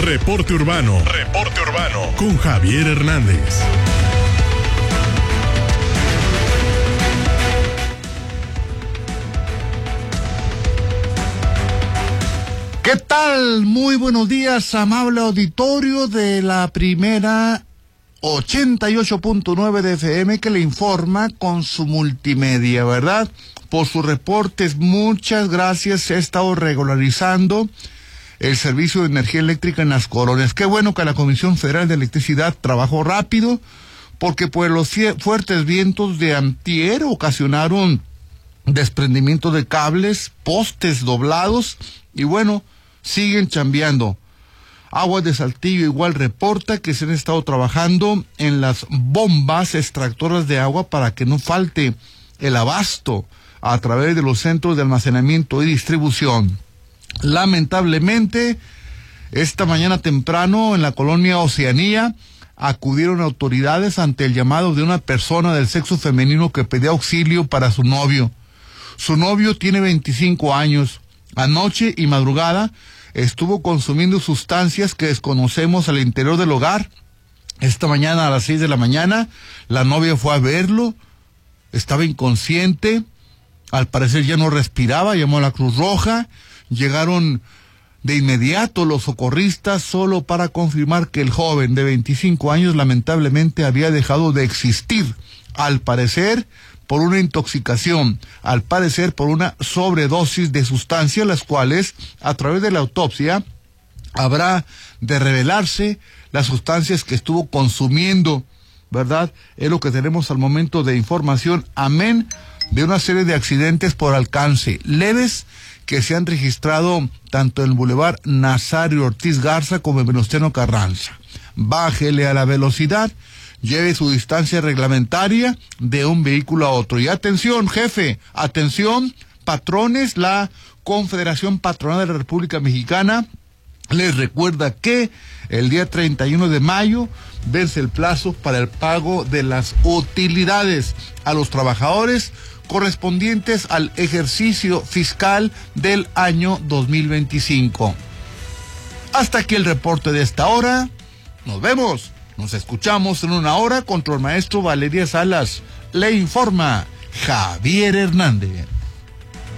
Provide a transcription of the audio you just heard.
Reporte Urbano con Javier Hernández. ¿Qué tal? Muy buenos días, amable auditorio de la primera 88.9 de FM que le informa con su multimedia, ¿verdad? Por sus reportes, muchas gracias. He estado regularizando el servicio de energía eléctrica en las colonias. Qué bueno que la Comisión Federal de Electricidad trabajó rápido, porque pues los fuertes vientos de antier ocasionaron desprendimiento de cables, postes doblados, y bueno, siguen chambeando. Aguas de Saltillo igual reporta que se han estado trabajando en las bombas extractoras de agua para que no falte el abasto a través de los centros de almacenamiento y distribución. Lamentablemente, esta mañana temprano en la colonia Oceanía acudieron autoridades ante el llamado de una persona del sexo femenino que pedía auxilio para su novio. Su novio tiene 25 años. Anoche y madrugada estuvo consumiendo sustancias que desconocemos al interior del hogar. Esta mañana a las 6 de la mañana, la novia fue a verlo, estaba inconsciente, al parecer ya no respiraba, llamó a la Cruz Roja, llegaron de inmediato los socorristas solo para confirmar que el joven de 25 años lamentablemente había dejado de existir, al parecer por una intoxicación, al parecer por una sobredosis de sustancias, las cuales, a través de la autopsia, habrá de revelarse las sustancias que estuvo consumiendo, ¿verdad? Es lo que tenemos al momento de información, amén de una serie de accidentes por alcance leves que se han registrado tanto en el Boulevard Nazario Ortiz Garza como en Venustiano Carranza. Bájele a la velocidad, lleve su distancia reglamentaria de un vehículo a otro. Y atención, jefe, atención, patrones, la Confederación Patronal de la República Mexicana les recuerda que el día 31 de mayo vence el plazo para el pago de las utilidades a los trabajadores correspondientes al ejercicio fiscal del año 2025. Hasta aquí el reporte de esta hora. Nos vemos. Nos escuchamos en una hora. Control maestro Valeria Salas. Le informa Javier Hernández.